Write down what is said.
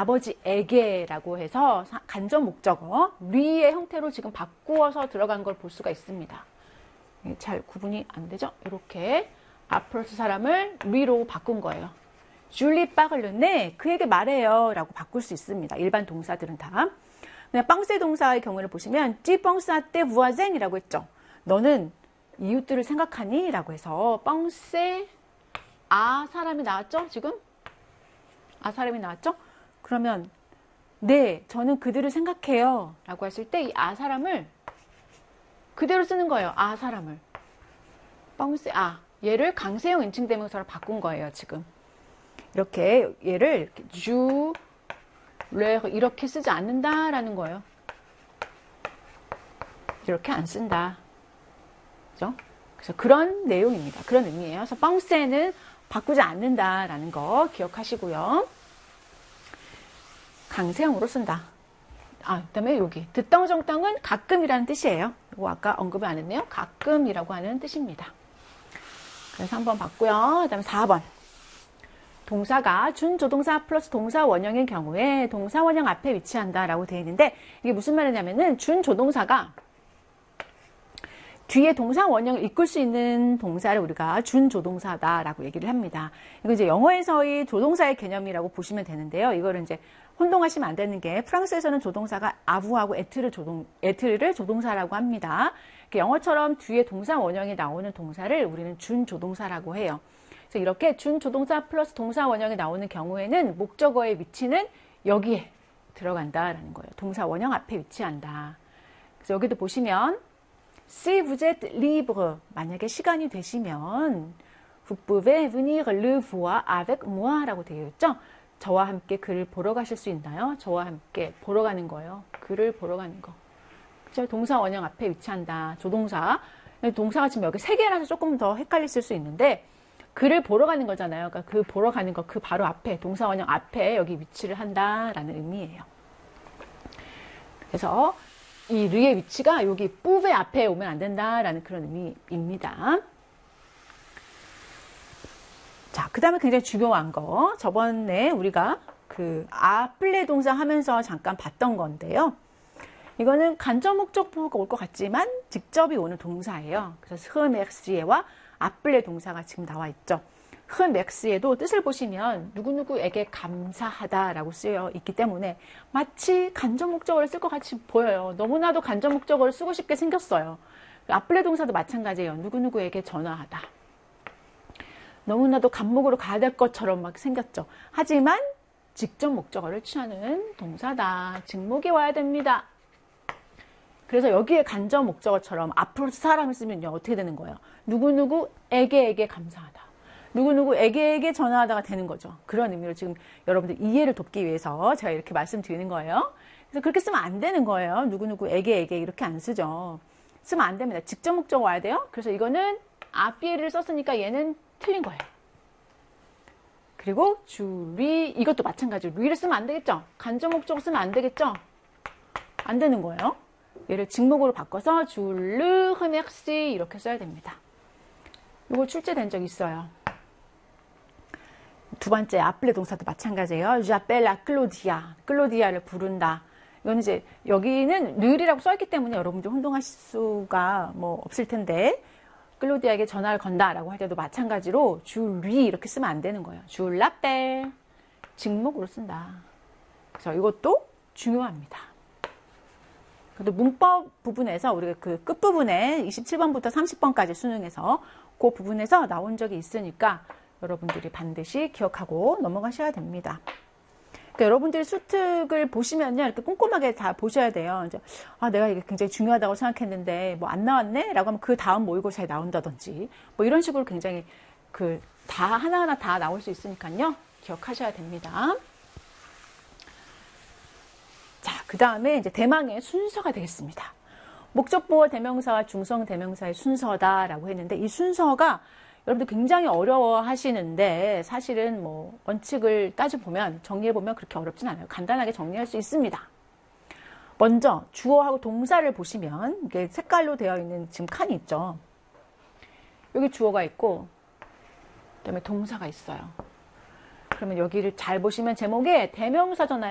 아버지에게라고 해서 간접 목적어 리의 형태로 지금 바꾸어서 들어간 걸 볼 수가 있습니다. 잘 구분이 안 되죠? 이렇게 앞으로서 사람을 리로 바꾼 거예요. 줄리 빠글르네 그에게 말해요 라고 바꿀 수 있습니다. 일반 동사들은 다. 그냥 뻥세 동사의 경우를 보시면 찌 뻥사 때 부아쟁이라고 했죠. 너는 이웃들을 생각하니? 라고 해서 뻥세 사람이 나왔죠? 지금? 사람이 나왔죠? 그러면 네, 저는 그들을 생각해요 라고 했을 때 이 사람을 그대로 쓰는 거예요. 사람을. 뻥세 얘를 강세형 인칭대명사로 바꾼 거예요. 지금. 이렇게 얘를 주, 레 이렇게 쓰지 않는다라는 거예요. 이렇게 안 쓴다. 그죠? 그래서 그런 내용입니다. 그런 의미예요. 그래서 뻥세는 바꾸지 않는다라는 거 기억하시고요. 강세형으로 쓴다. 그다음에 여기 듣덩정덩은 가끔이라는 뜻이에요. 이거 아까 언급을 안 했네요. 가끔이라고 하는 뜻입니다. 그래서 한번 봤고요. 그다음에 4번. 동사가 준조동사 플러스 동사 원형인 경우에 동사 원형 앞에 위치한다라고 되어 있는데 이게 무슨 말이냐면은 준조동사가 뒤에 동사 원형을 이끌 수 있는 동사를 우리가 준조동사다라고 얘기를 합니다. 이거 이제 영어에서의 조동사의 개념이라고 보시면 되는데요. 이거를 이제 혼동하시면 안 되는 게 프랑스에서는 조동사가 아부하고 에트르를 조동사라고 합니다. 영어처럼 뒤에 동사 원형이 나오는 동사를 우리는 준조동사라고 해요. 그래서 이렇게 준조동사 플러스 동사 원형이 나오는 경우에는 목적어의 위치는 여기에 들어간다라는 거예요. 동사 원형 앞에 위치한다. 그래서 여기도 보시면 Si vous êtes libre, 만약에 시간이 되시면 vous pouvez venir le voir avec moi 라고 되어 있죠. 저와 함께 그를 보러 가실 수 있나요? 저와 함께 보러 가는 거예요. 그를 보러 가는 거. 그렇죠? 동사 원형 앞에 위치한다. 조동사. 동사가 지금 여기 3개라서 조금 더 헷갈리실 수 있는데 그를 보러 가는 거잖아요. 그러니까 그 보러 가는 거 그 바로 앞에 동사 원형 앞에 여기 위치를 한다라는 의미예요. 그래서 이 르의 위치가 여기 뿌베 앞에 오면 안 된다라는 그런 의미입니다. 자, 그 다음에 굉장히 중요한 거. 저번에 우리가 그 플레 동사 하면서 잠깐 봤던 건데요. 이거는 간접 목적보가 올 것 같지만 직접이 오는 동사예요. 그래서 흐맥시에와 아플레 동사가 지금 나와 있죠. 흐맥시에도 뜻을 보시면 누구누구에게 감사하다라고 쓰여 있기 때문에 마치 간접 목적어를 쓸 것 같이 보여요. 너무나도 간접 목적어를 쓰고 싶게 생겼어요. 아플레 동사도 마찬가지예요. 누구누구에게 전화하다. 너무나도 감목으로 가야 될 것처럼 막 생겼죠. 하지만 직접 목적어를 취하는 동사다. 직목이 와야 됩니다. 그래서 여기에 간접 목적어처럼 앞으로 사람을 쓰면요. 어떻게 되는 거예요? 누구누구에게 감사하다. 누구누구에게 전화하다가 되는 거죠. 그런 의미로 지금 여러분들 이해를 돕기 위해서 제가 이렇게 말씀드리는 거예요. 그래서 그렇게 쓰면 안 되는 거예요. 누구누구에게 이렇게 안 쓰죠. 쓰면 안 됩니다. 직접 목적어 와야 돼요. 그래서 이거는 아피에를 썼으니까 얘는 틀린 거예요. 그리고 주리 이것도 마찬가지로 리를 쓰면 안 되겠죠. 간접 목적어 쓰면 안 되겠죠. 안 되는 거예요. 얘를 직목으로 바꿔서 줄르 흐맥시 이렇게 써야 됩니다. 이거 출제된 적 있어요. 두 번째 아플레 동사도 마찬가지예요. j'appelle 클로디아. 클로디아를 부른다. 이거는 이제 여기는 르이라고 써있기 때문에 여러분들 혼동하실 수가 뭐 없을 텐데 클로디아에게 전화를 건다라고 할 때도 마찬가지로 줄리 이렇게 쓰면 안 되는 거예요. 줄라벨 직목으로 쓴다. 그래서 이것도 중요합니다. 그래도 문법 부분에서 우리가 그 끝부분에 27번부터 30번까지 수능에서 그 부분에서 나온 적이 있으니까 여러분들이 반드시 기억하고 넘어가셔야 됩니다. 그러니까 여러분들이 수특을 보시면요. 이렇게 꼼꼼하게 다 보셔야 돼요. 이제, 내가 이게 굉장히 중요하다고 생각했는데, 뭐 안 나왔네? 라고 하면 그 다음 모의고사에 나온다든지, 뭐 이런 식으로 굉장히 다 하나하나 다 나올 수 있으니까요. 기억하셔야 됩니다. 자, 그 다음에 이제 대망의 순서가 되겠습니다. 목적보어 대명사와 중성 대명사의 순서다라고 했는데, 이 순서가 여러분들 굉장히 어려워 하시는데 사실은 뭐 원칙을 따져보면 정리해보면 그렇게 어렵진 않아요. 간단하게 정리할 수 있습니다. 먼저 주어하고 동사를 보시면 이게 색깔로 되어 있는 지금 칸이 있죠. 여기 주어가 있고 그다음에 동사가 있어요. 그러면 여기를 잘 보시면 제목에 대명사잖아요.